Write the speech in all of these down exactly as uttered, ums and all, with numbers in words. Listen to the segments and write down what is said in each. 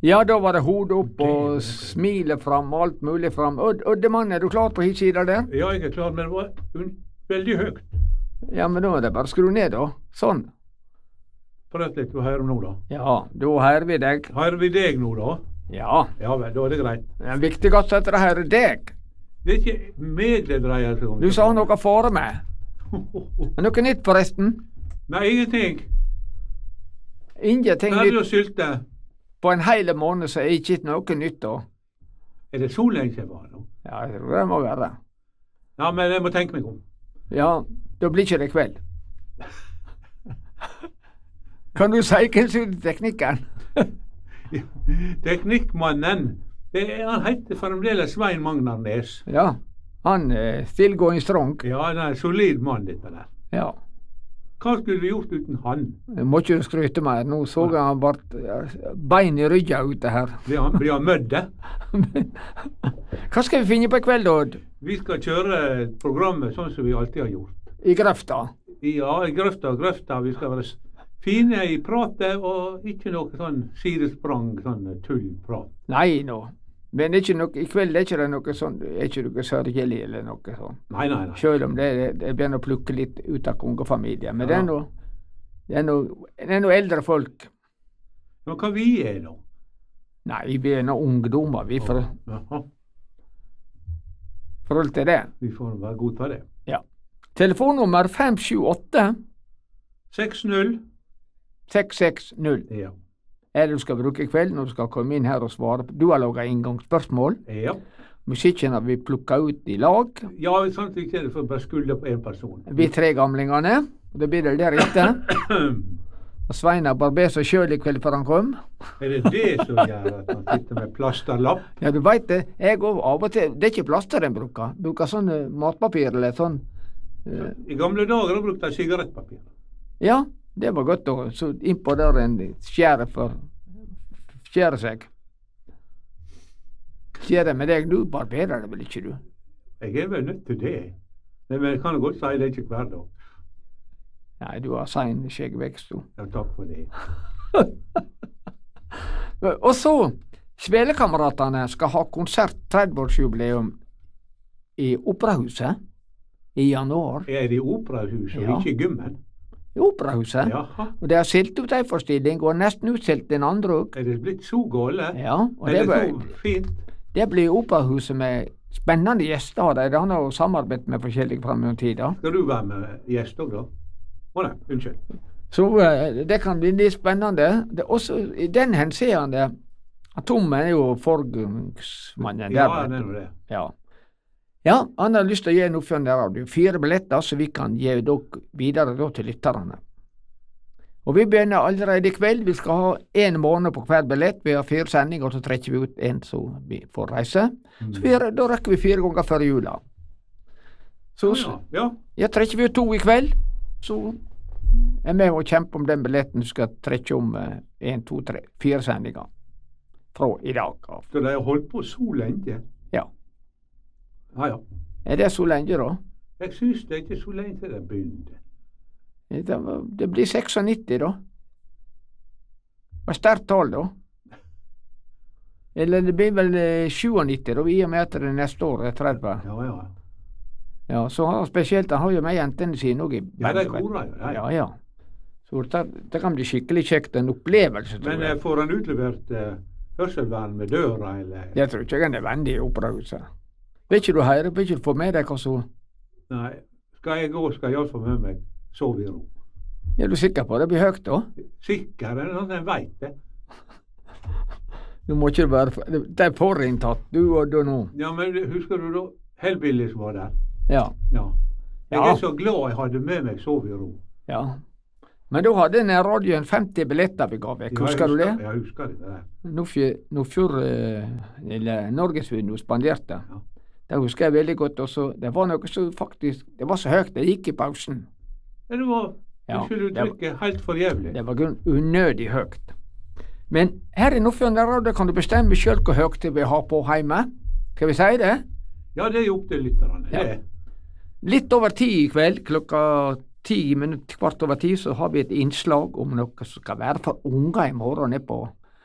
Ja, da var det hodet opp og smilet fram og alt mulig fram. Oddemann, er du klar på hit sida der? Ja, jeg er klar, men det var veldig høyt. Ja, men da er det bare skru ned da. Sånn. Prøv litt, hva hører vi nå da? Ja, da hører vi deg. Hører vi deg nå da? Ja. Ja vel, da er det greit. Det er viktigst at det hører deg. Det er ikke meg det dreier seg om. Du sa noe for meg. Er noe nytt forresten? Nei, ingenting. Ingenting Ferdig nytt. og sylte. På en hel måned så er ikke noe nytt da. Er det så lenge siden var nå? Ja, jeg tror det må være. Ja, men jeg må tenke meg om. Ja, da blir ikke det kveld. Kan du si hvem som er teknikken? Teknikkmannen, det er, han heter fremdeles Svein Magnar Nes. Ja, han er still going strong. Ja, han er en solid mann, dette der. Ja. Hva skulle vi gjort uten han? Jeg må ikke skryte mer. Nå så jeg han ble bein i ryggen ute her. Blir han, blir han mødde? Hva skal vi finne på i kveld, Odd? Vi skal kjøre programmet sånn som vi alltid har gjort. I grøfta? Ja, i grøfta og grøfta. Vi skal være fine i pratet, og ikke noe sånn sidesprang, sånn tullprat. Nei nå. Men det er ikke noe, i kveld er ikke det noe sånn, er ikke noe sørgelig eller noe sånn. Nei, nei, nei. Selv om det, det begynner å plukke litt ut av kongefamilien. Men Ja. det er noe, det er noe, det er noe eldre folk. Men hva vi er da? Nei, vi er noe ungdommer, vi for Jaha, forhold til det. vi får bare godta det. Ja. Telefonnummer fem sju åtte seks null. seks seks null. Ja. Er det du skal bruke i kveld når du skal komme inn her og svare på. Du har laget inngangsspørsmål. Ja. Musikken har vi plukket ut i lag. Ja, sånn at vi ikke er det for bare skulde på en person. Vi tre gamlingene. Og det blir det der etter. Og Svein har barbert seg sjøl i kveld før han kom. Er det det som gjør at man sitter med plasterlapp? Ja, du veit det. Jeg går av og til. Det er ikke plaster en bruker. Bruker sånn eh, matpapir eller sånn. eh, I gamle dager da brukte jeg sigarettpapir. Ja, det var godt å så innpå der en skjære for skjære seg. Skjære med deg, du barberer det vel ikke, du? Jeg er vel nødt til det. Men jeg kan godt si det er ikke hver dag. Nei, du har sein skjeggvekst, du. Ja, takk for det. Og så, Svelekameratene skal ha konsert tretti-årsjubileum i Operahuset i januar. Er det i Operahuset Ja. og ikke i Gymmen? I Operahuset. Jaha. Og det har stilt ut en forestilling, og nesten utstilt den andre òg. Er det blitt så gale? Ja, og Er det, det blir- så fint? det blir Operahuset med spennende gjester. har De De har nå samarbeidet med forskjellige framover tida. Skal du være med gjest òg, da? Å nei, unnskyld. Så eh, det kan bli litt spennende. Det er også i den henseende at Tom er jo forgangsmannen der. Ja, vet det er du. nå det. Ja. ja, han har lyst til å gi en oppfølging der av det. Fire billetter, så vi kan gi dere videre da til lytterne. Og vi begynner allerede i kveld. Vi skal ha én måned på hver billett. Vi har fire sendinger, og så trekker vi ut en så vi får reise. Så vi, da rekker vi fire ganger før jula. Så Ja, ja. ja, trekker vi ut to i kveld, så er vi og kjemper om den billetten du skal trekke om én, to, tre, fire sendinger fra i dag av. Så de har holdt på så lenge? Ja. Ja, ja. Er det så lenge, da? Jeg syns det er ikke så lenge til de begynte. Det, var- det blir nittioseks, da. Det var sterkt tall, da. Eller det blir vel eh, nittisju, da, i og med at det neste år er tretti. Ja, ja. Ja, så han spesielt, han har jo med jentene sine òg i Ja, de bandet, vet du. korer jo, de. Ja, ja. Så det, det kan bli skikkelig kjekt, en opplevelse, tror Men jeg. eh, får han utlevert eh, hørselvern med døra, eller? Jeg tror ikke jeg er nødvendig i operahuset. Vil ikke du høre, vil ikke du få med deg hva så Nei. Skal jeg gå, skal jeg iallfall med meg sove i ro. Er du sikker på det blir høyt, da? Sikker er det noe jeg veit det. Du må ikke være for- Det er forinntatt, du og du nå. Ja, men husker du da Hellbillies var der? Ja. Ja. Jeg Ja. er så glad jeg hadde med meg sove i ro. ja. Men da hadde den radioen femti billetter vi ga vekk, Ja, jeg husker du det? Jeg husker det der. Når fj- når fjor, eh, eller Norgesvindu spanderte. Ja. Det husker jeg veldig godt også. Det var noe så faktisk, det var så høyt, det gikk i pausen. Ja, det var, Ja, unnskyld det var- uttrykket, helt for jævlig. Det var grunn unødig høyt. Men her i Nordfjorden Radio kan du bestemme sjøl hvor høyt du vil ha på hjemme. Skal vi si det? Ja, det er jo opp til lytterne. Ja. Det. Litt over ti i kveld, klokka ti minutter, kvart over ti, så har vi et innslag om noe som skal være for unger i morgen nede på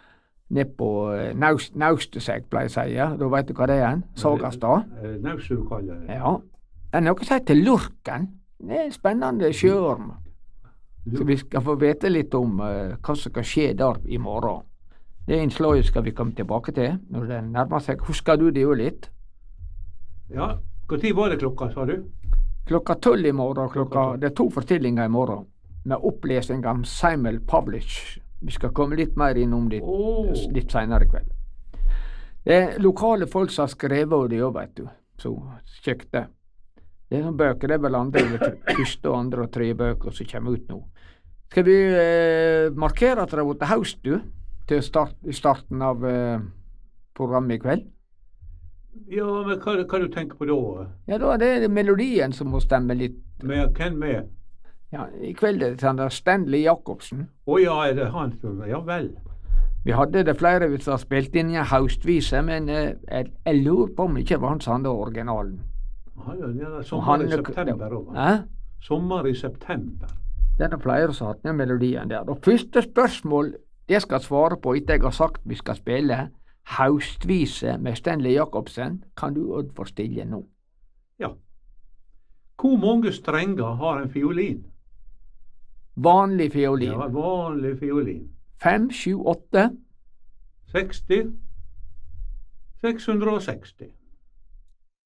ned på eh, Naust, Nausteseg, pleier jeg å si. Ja. Da vet du hva det er? Sagastad. Eh, Nausur kaller det. Ja. Det er noe som heter lurken. Det er en spennende sjøorm. Så vi skal få vite litt om uh, hva som skal skje der i morgen. Det innslaget skal vi komme tilbake til når det nærmer seg. Husker du det jo litt? Ja. Når var det klokka, sa du? Klokka tolv i morgen. Klokka, det er to fortellinger i morgen med opplesning av Samuel Pavlich. Vi skal komme litt mer innom det Oh. litt senere i kveld. Det er lokale folk som har skrevet det òg, vet du. Så kjekt det. Det er noen bøker, det er vel andre, første, andre og tredje bøker som kommer ut nå. Skal vi eh, markere at det har vært høst, du, til start, i starten av eh, programmet i kveld? Ja, men hva, hva du tenker på da? Ja, da er det melodien som må stemme litt. Med hvem med? Ja, i kveld er det sånn der Stanley Jacobsen. Å ja, er det han som Ja vel. Vi hadde det flere som har spilt inn i en høstvise, men eh, jeg, jeg lurer på om det ikke var han som hadde originalen. Ja, det er Og sommer han- i september òg. Hæ? Sommer i september. Det er det flere som har hatt den melodien der. Og første spørsmål jeg skal svare på etter jeg har sagt vi skal spille høstvise med Stanley Jacobsen, kan du Odd få stille nå. Ja. Hvor mange strenger har en fiolin? Vanlig fiolin. Ja, vanlig fiolin. Fem, sju, åtte. seksti. seks hundre og seksti.